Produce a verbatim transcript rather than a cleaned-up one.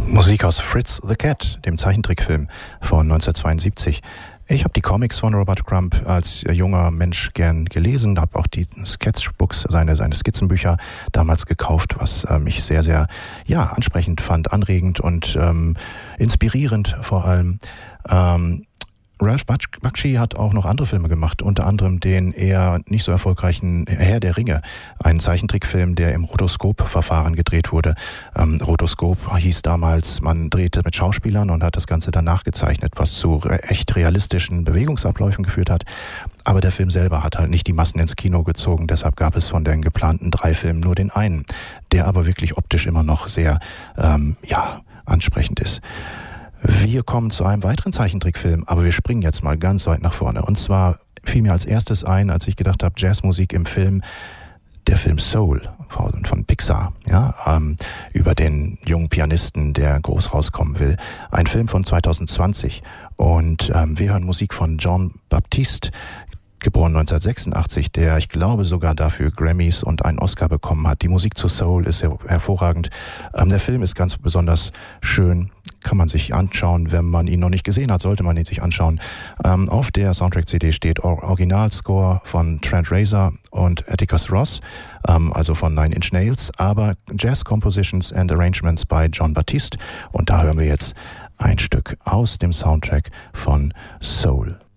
Musik aus Fritz the Cat, dem Zeichentrickfilm von neunzehnhundertzweiundsiebzig. Ich habe die Comics von Robert Crumb als junger Mensch gern gelesen, habe auch die Sketchbooks, seine, seine Skizzenbücher damals gekauft, was äh, mich sehr, sehr ja, ansprechend fand, anregend und ähm, inspirierend vor allem. Ähm, Ralph Bakshi hat auch noch andere Filme gemacht, unter anderem den eher nicht so erfolgreichen Herr der Ringe, einen Zeichentrickfilm, der im Rotoskop-Verfahren gedreht wurde. Ähm, Rotoskop hieß damals, man drehte mit Schauspielern und hat das Ganze dann nachgezeichnet, was zu echt realistischen Bewegungsabläufen geführt hat. Aber der Film selber hat halt nicht die Massen ins Kino gezogen, deshalb gab es von den geplanten drei Filmen nur den einen, der aber wirklich optisch immer noch sehr, ähm, ja, ansprechend ist. Wir kommen zu einem weiteren Zeichentrickfilm, aber wir springen jetzt mal ganz weit nach vorne. Und zwar fiel mir als erstes ein, als ich gedacht habe, Jazzmusik im Film, der Film Soul von, von Pixar, ja, ähm, über den jungen Pianisten, der groß rauskommen will. Ein Film von zweitausendzwanzig. Und ähm, wir hören Musik von Jon Batiste, geboren neunzehnhundertsechsundachtzig, der, ich glaube, sogar dafür Grammys und einen Oscar bekommen hat. Die Musik zu Soul ist her- hervorragend. Ähm, der Film ist ganz besonders schön. Kann man sich anschauen, wenn man ihn noch nicht gesehen hat, sollte man ihn sich anschauen. Ähm, auf der Soundtrack-C D steht Or- Originalscore von Trent Reznor und Atticus Ross, ähm, also von Nine Inch Nails, aber Jazz Compositions and Arrangements by Jon Batiste. Und da hören wir jetzt ein Stück aus dem Soundtrack von Soul.